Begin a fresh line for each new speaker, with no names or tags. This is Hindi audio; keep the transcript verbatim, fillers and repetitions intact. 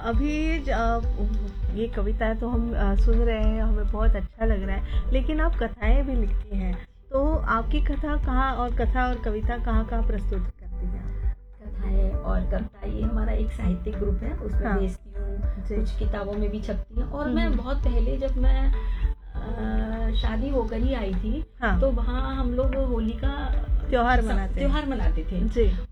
अभी ज- अ, ये कविता तो हम अ, सुन रहे हैं, हमें बहुत अच्छा लग रहा है, लेकिन आप कथाएं भी लिखती हैं, तो आपकी कथा कहाँ और कथा और कविता कहाँ कहाँ प्रस्तुत करती हैं आप?
कथाएं और कविता, ये हमारा एक साहित्यिक ग्रुप है, उसमें
हाँ।
बेचती हूँ,
जी।
कुछ किताबों में भी छपती हैं। और
हम्म,
मैं
हम्म।
बहुत पहले, जब मैं अ, शादी होकर ही आई थी,
हाँ।
तो वहाँ हम लोग होली का
त्योहार
सब-
मनाते हैं।
त्योहार मनाते थे।
जी।